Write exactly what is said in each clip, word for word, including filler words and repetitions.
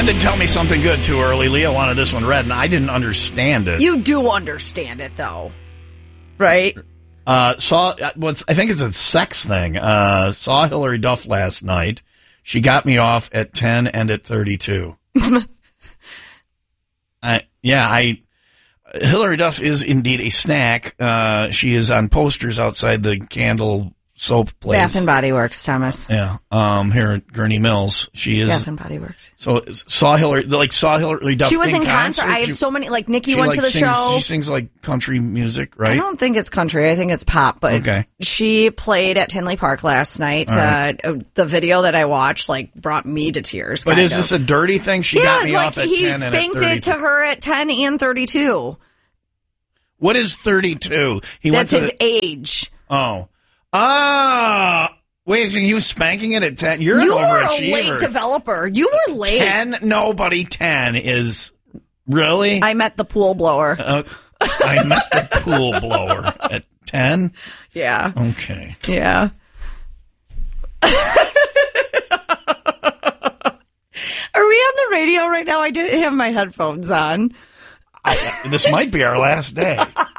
Jen did tell me something good too early. Leah wanted this one read, and I didn't understand it. You do understand it, though, right? Uh, saw what's I think it's a sex thing. Uh, saw Hillary Duff last night. She got me off at ten and at thirty-two. I yeah, I Hillary Duff is indeed a snack. Uh, she is on posters outside the Candle soap place. Bath and Body Works, Thomas. Yeah, um, here at Gurney Mills, she is. Bath and Body Works. So saw Hillary, like saw Hillary Duff. She was in concert. concert. I have she, so many. Like Nikki she, went like, to the sings, show. She sings like country music, right? I don't think it's country. I think it's pop. But okay. She played at Tinley Park last night. Right. Uh, the video that I watched like brought me to tears. But is of. this a dirty thing? She yeah, got me like off at he ten spanked and at it to her at ten and thirty-two. What is thirty-two? He That's went his to the, age. Oh. Ah. Wait, so he was spanking it at ten? You're you an overachiever. You were a late developer. You were late. ten? Nobody ten is... Really? I met the pool blower. Uh, I met the pool blower at ten? Yeah. Okay. Yeah. Are we on the radio right now? I didn't have my headphones on. I, this might be our last day.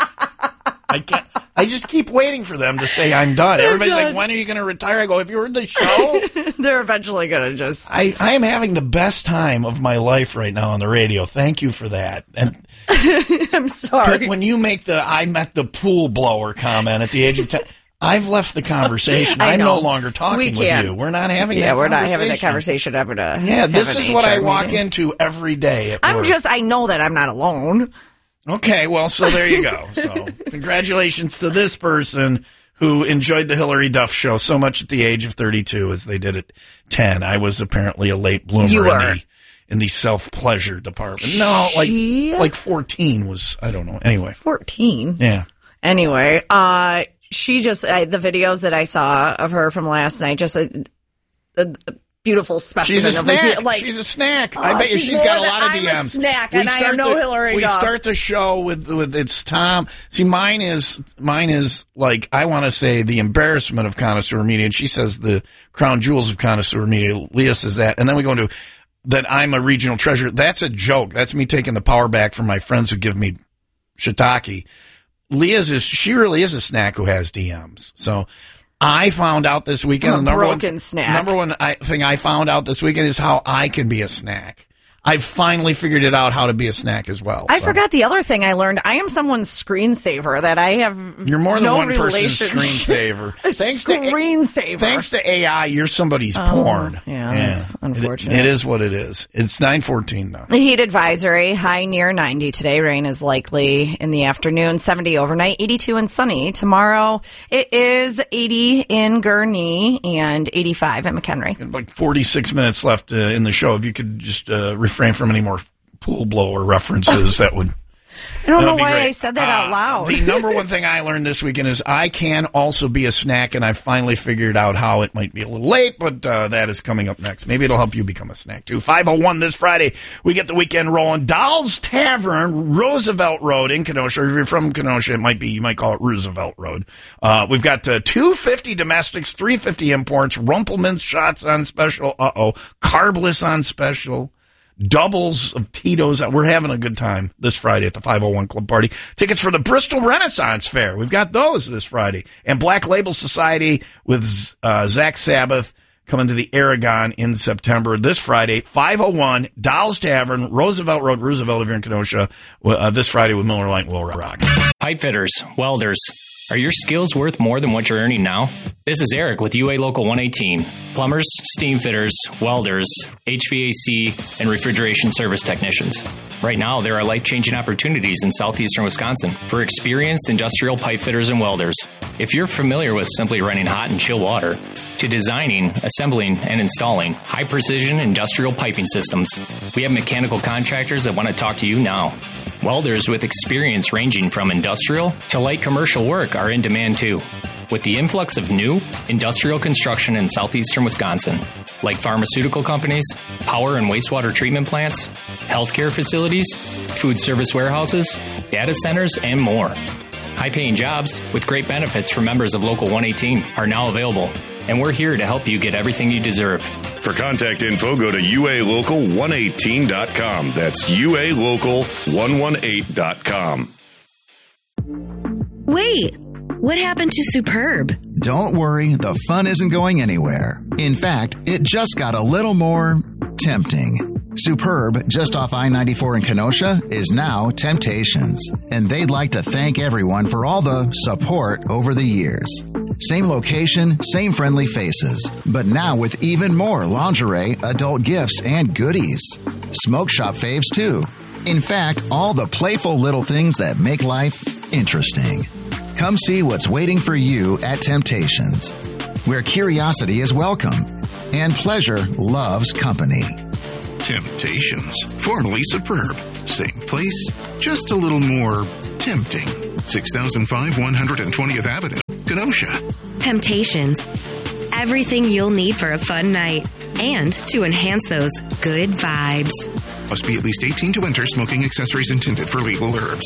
I can't. I just keep waiting for them to say I'm done. They're Everybody's done. like, when are you going to retire? I go, have you heard the show? They're eventually going to just... I, I am having the best time of my life right now on the radio. Thank you for that. And I'm sorry. But when you make the I met the pool blower comment at the age of ten, I've left the conversation. I I'm know. no longer talking We with can't. you. We're not having yeah, that we're conversation. not having that conversation. I'm gonna Yeah, this is what I walk meeting. into every day at I'm work. just, I know that I'm not alone. Okay, well, so there you go. So congratulations to this person who enjoyed the Hillary Duff show so much at the age of thirty-two as they did at ten. I was apparently a late bloomer You were. in the, in the self-pleasure department. No, like She- like fourteen was, I don't know. Anyway. fourteen Yeah. Anyway, uh, she just, I, the videos that I saw of her from last night, just a, a, a beautiful specimen. She's a of snack. Like, she's a snack. Oh, I bet you she's she's got a more lot than of D Ms. I'm a snack, We and I start am no the- Hillary We Duff. start the show with with it's Tom. See, mine is mine is like I want to say the embarrassment of connoisseur media, and she says the crown jewels of connoisseur media. Leah says that, and then we go into that I'm a regional treasure. That's a joke. That's me taking the power back from my friends who give me shiitake. Leah's is she really is a snack who has D Ms. So. I found out this weekend. I'm a the number broken one, snack. Number one I, thing I found out this weekend is how I can be a snack. I've finally figured it out how to be a snack as well. I so. forgot the other thing I learned. I am someone's screensaver that I have. You're more than no one person's relationship- screensaver. A Thanks screensaver. to thanks to A I, you're somebody's porn. yeah, that's unfortunate. It, it is what it is. It's nine fourteen now. The heat advisory, high near ninety today. Rain is likely in the afternoon, seventy overnight, eighty-two and sunny. Tomorrow it is eighty in Gurnee and eighty-five at McHenry. Like forty-six minutes left uh, in the show. If you could just uh, refrain from any more pool blower references, that would. I don't That know would be why great. I said that out Uh, loud. The number one thing I learned this weekend is I can also be a snack, and I've finally figured out how. It might be a little late, but uh, that is coming up next. Maybe it'll help you become a snack, too. five oh one this Friday, we get the weekend rolling. Dolls Tavern, Roosevelt Road in Kenosha. If you're from Kenosha, it might be, you might call it Roosevelt Road. Uh, we've got uh, two fifty domestics, three fifty imports, Rumpelmans shots on special, uh-oh, carbless on special. Doubles of Tito's. We're having a good time this Friday at the five oh one Club Party. Tickets for the Bristol Renaissance Fair. We've got those this Friday. And Black Label Society with uh, Zach Sabbath coming to the Aragon in September. This Friday, five oh one Dolls Tavern, Roosevelt Road, Roosevelt if you're in Kenosha. Uh, this Friday with Miller Lite Will Rock. Pipe fitters, welders. Are your skills worth more than what you're earning now? This is Eric with U A Local one eighteen. Plumbers, steam fitters, welders, H V A C, and refrigeration service technicians. Right now, there are life-changing opportunities in southeastern Wisconsin for experienced industrial pipe fitters and welders. If you're familiar with simply running hot and chill water, to designing, assembling, and installing high-precision industrial piping systems, we have mechanical contractors that want to talk to you now. Welders with experience ranging from industrial to light commercial work are in demand too. With the influx of new industrial construction in southeastern Wisconsin, like pharmaceutical companies, power and wastewater treatment plants, healthcare facilities, food service warehouses, data centers, and more. High-paying jobs with great benefits for members of Local one eighteen are now available. and we're here to help you get everything you deserve. For contact info, go to U A local one eighteen dot com. That's U A local one eighteen dot com. Wait, what happened to Superb? Don't worry, the fun isn't going anywhere. In fact, it just got a little more tempting. Superb, just off I ninety-four in Kenosha, is now Temptations, and they'd like to thank everyone for all the support over the years. Same location, same friendly faces, but now with even more lingerie, adult gifts, and goodies. Smoke shop faves, too. In fact, all the playful little things that make life interesting. Come see what's waiting for you at Temptations, where curiosity is welcome and pleasure loves company. Temptations, formerly Superb. Same place, just a little more tempting. six thousand five, one hundred twentieth Avenue, Kenosha. Temptations. Everything you'll need for a fun night and to enhance those good vibes. Must be at least eighteen to enter. Smoking accessories intended for legal herbs.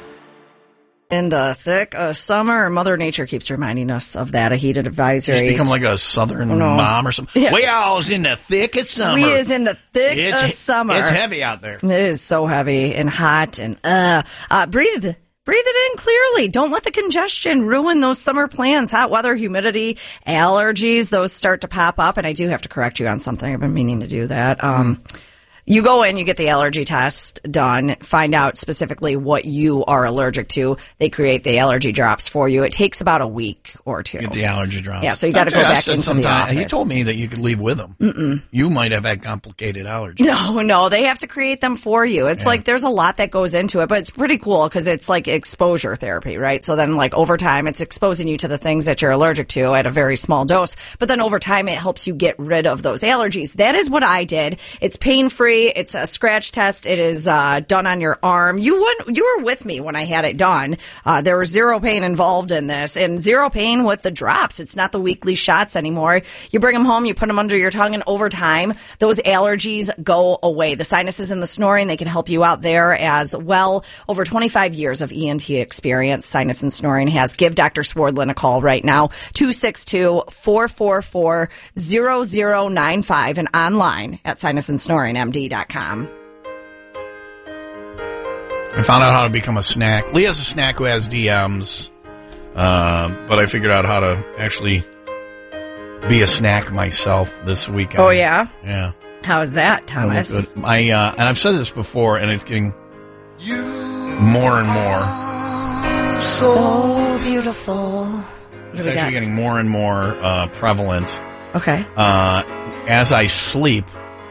In the thick of summer, Mother Nature keeps reminding us of that, a heated advisory. She's become like a southern Oh, no. mom or something. Yeah. We all's in the thick of summer. We is in the thick it's, of summer. It's heavy out there. It is so heavy and hot and uh, uh breathe. Breathe it in clearly. Don't let the congestion ruin those summer plans. Hot weather, humidity, allergies, those start to pop up. And I do have to correct you on something. I've been meaning to do that. Um, You go in, you get the allergy test done, find out specifically what you are allergic to. They create the allergy drops for you. It takes about a week or two. Get the allergy drops. Yeah, so you got to go I back said into the sometime- office. He told me that you could leave with them. Mm-mm. You might have had complicated allergies. No, no, they have to create them for you. It's Yeah. like there's a lot that goes into it, but it's pretty cool because it's like exposure therapy, right? So then like over time, it's exposing you to the things that you're allergic to at a very small dose. But then over time, it helps you get rid of those allergies. That is what I did. It's pain-free. It's a scratch test. It is uh, done on your arm. You would, you were with me when I had it done. Uh, there was zero pain involved in this and zero pain with the drops. It's not the weekly shots anymore. You bring them home, you put them under your tongue, and over time, those allergies go away. The sinuses and the snoring, they can help you out there as well. Over twenty-five years of E N T experience, sinus and snoring has. Give Doctor Swardlin a call right now, two six two, four four four, zero zero nine five, and online at sinus and snoring m d dot com. I found out how to become a snack. Leah's a snack who has D Ms, uh, but I figured out how to actually be a snack myself this weekend. Oh, yeah? Yeah. How is that, Thomas? I, uh, and I've said this before, and it's getting more and more. So beautiful. What It's do we actually got? getting more and more uh, prevalent. Okay. Uh, as I sleep,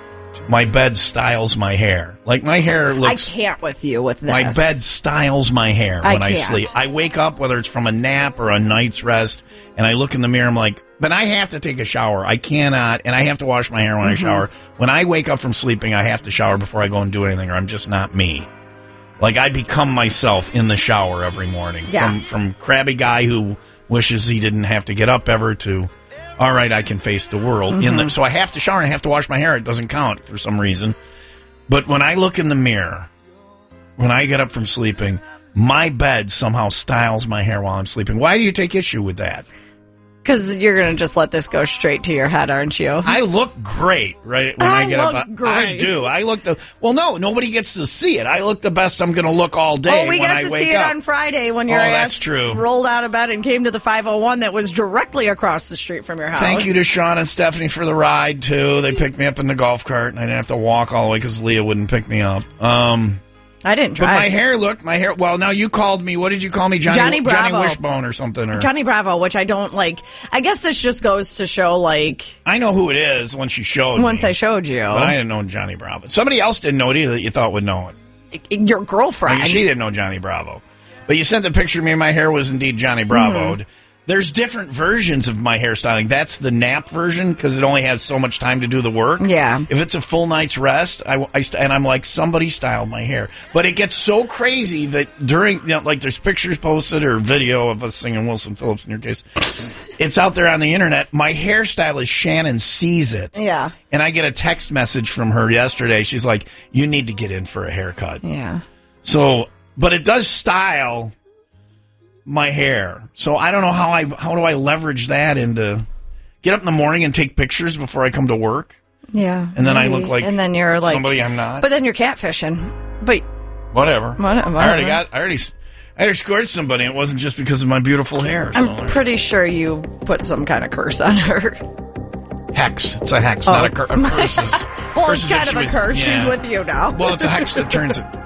my bed styles my hair. Like, my hair looks... I can't with you with this. My bed styles my hair I when I, can't. sleep. I wake up, whether it's from a nap or a night's rest, and I look in the mirror, I'm like, but I have to take a shower. I cannot, and I have to wash my hair when Mm-hmm. I shower. When I wake up from sleeping, I have to shower before I go and do anything, or I'm just not me. Like, I become myself in the shower every morning. Yeah. From, from crabby guy who wishes he didn't have to get up ever to, all right, I can face the world. Mm-hmm. In the, so I have to shower and I have to wash my hair. It doesn't count for some reason. But when I look in the mirror, when I get up from sleeping, my bed somehow styles my hair while I'm sleeping. Why do you take issue with that? Because you're going to just let this go straight to your head, aren't you? I look great, right? When I, I get look up, I great. do. I look the well. No, nobody gets to see it. I look the best I'm going to look all day. Oh, we when got I to wake see it up. on Friday when your Oh, ass that's true. rolled out of bed and came to the five oh one that was directly across the street from your house. Thank you to Sean and Stephanie for the ride too. They picked me up in the golf cart, and I didn't have to walk all the way because Leah wouldn't pick me up. Um, I didn't but drive. my hair looked. My hair. Well, now you called me. What did you call me, Johnny? Johnny Bravo. Johnny Wishbone or something? Or Johnny Bravo, which I don't like. I guess this just goes to show, like, I know who it is once you showed once me. I showed you, But I didn't know Johnny Bravo. Somebody else didn't know it either that you thought would know it. your girlfriend. I mean, she didn't know Johnny Bravo. But you sent the picture to me, my hair was indeed Johnny Bravo'd. Mm-hmm. There's different versions of my hairstyling. That's the nap version because it only has so much time to do the work. Yeah. If it's a full night's rest, I, I st- and I'm like, somebody styled my hair. But it gets so crazy that during, you know, like there's pictures posted or video of us singing Wilson Phillips in your case. It's out there on the internet. My hairstylist, Shannon, sees it. Yeah. And I get a text message from her yesterday. She's like, you need to get in for a haircut. Yeah. So, but it does style my hair. So I don't know how I how do I leverage that into get up in the morning and take pictures before I come to work. Yeah. And then maybe. I look like and then you're like somebody I'm not. But then you're catfishing. But whatever. Whatever. I already got. I already. I already scored somebody. It wasn't just because of my beautiful hair. So. I'm pretty sure you put some kind of curse on her. Hex. It's a hex, Oh. not a, cur- a curse. Is, Well, curse it's kind of a was, curse. yeah. She's with you now. Well, it's a hex that turns it.